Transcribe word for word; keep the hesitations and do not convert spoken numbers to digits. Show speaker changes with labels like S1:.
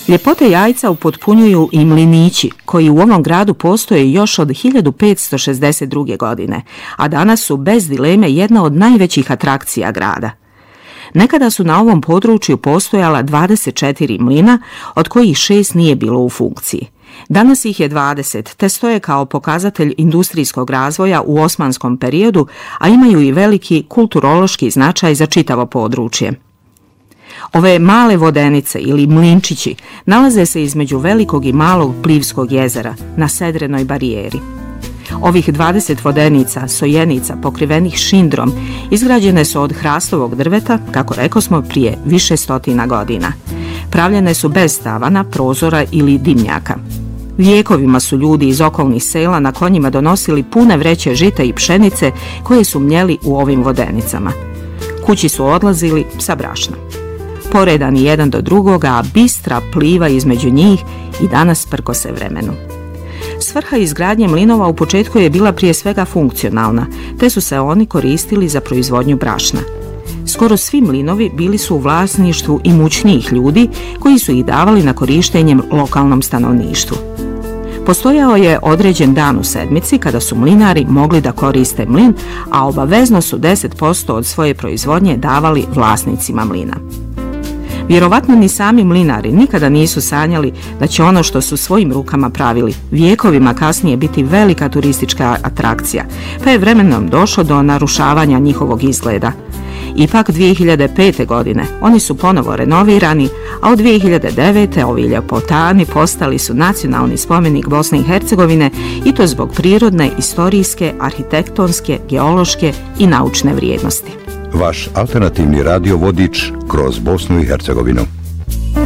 S1: Ljepote Jajca upotpunjuju i mlinići, koji u ovom gradu postoje još od hiljadu petsto šezdeset druge. godine, a danas su bez dileme jedna od najvećih atrakcija grada. Nekada su na ovom području postojala dvadeset četiri mlina, od kojih šest nije bilo u funkciji. Danas ih je dvadeset, te stoje kao pokazatelj industrijskog razvoja u osmanskom periodu, a imaju i veliki kulturološki značaj za čitavo područje. Ove male vodenice ili mlinčići nalaze se između velikog i malog Plivskog jezera na sedrenoj barijeri. Ovih dvadeset vodenica, sojenica pokrivenih šindrom, izgrađene su od hrastovog drveta, kako rekosmo, prije više stotina godina. Pravljene su bez tavana, prozora ili dimnjaka. Vijekovima su ljudi iz okolnih sela na konjima donosili pune vreće žita i pšenice koje su mljeli u ovim vodenicama. Kući su odlazili sa brašnom. Poredani jedan do drugoga, a bistra pliva između njih i danas prkose vremenu. Svrha izgradnje mlinova u početku je bila prije svega funkcionalna, te su se oni koristili za proizvodnju brašna. Skoro svi mlinovi bili su u vlasništvu imućnijih ljudi koji su ih davali na korištenje lokalnom stanovništvu. Postojao je određen dan u sedmici kada su mlinari mogli da koriste mlin, a obavezno su deset posto od svoje proizvodnje davali vlasnicima mlina. Vjerovatno ni sami mlinari nikada nisu sanjali da će ono što su svojim rukama pravili vijekovima kasnije biti velika turistička atrakcija, pa je vremenom došlo do narušavanja njihovog izgleda. Ipak dvije hiljade pete. godine oni su ponovo renovirani, a od dvije hiljade devete. ovi ljepotani postali su nacionalni spomenik Bosne i Hercegovine i to zbog prirodne, istorijske, arhitektonske, geološke i naučne vrijednosti.
S2: Vaš alternativni radio vodič kroz Bosnu i Hercegovinu.